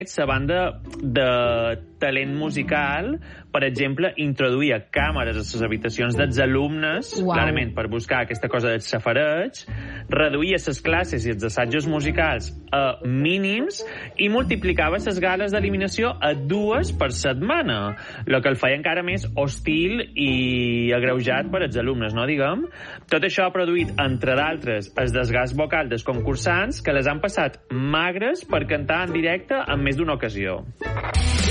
la banda de talent musical, per exemple, introduïa càmeres a les habitacions dels alumnes, clarament per buscar aquesta cosa del safareig, reduïa les classes i els assajos musicals a mínims i multiplicava les gales d'eliminació a 2 per setmana, el que el feia encara més hostil i agreujat per als alumnes, no, diguem? Tot això ha produït, entre d'altres, el desgast vocal dels concursants que les han passat magres per cantar en directe en més d'una ocasió.